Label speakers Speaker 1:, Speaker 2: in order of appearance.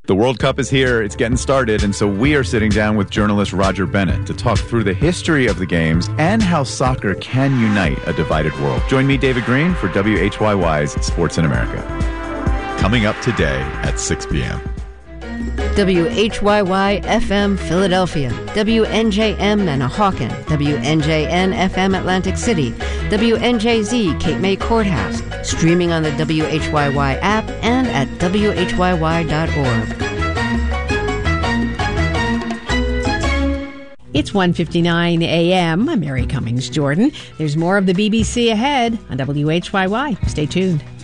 Speaker 1: The World Cup is here, it's getting started, and so we are sitting down with journalist Roger Bennett to talk through the history of the games and how soccer can unite a divided world. Join me, David Green, for WHYY's Sports in America. Coming up today at 6 p.m.
Speaker 2: WHYY FM Philadelphia, WNJM Manahawkin, WNJN FM Atlantic City, WNJZ Cape May Courthouse, streaming on the WHYY app and at WHYY.org.
Speaker 3: It's 1:59 a.m. I'm Mary Cummings Jordan. There's more of the BBC ahead on WHYY. Stay tuned.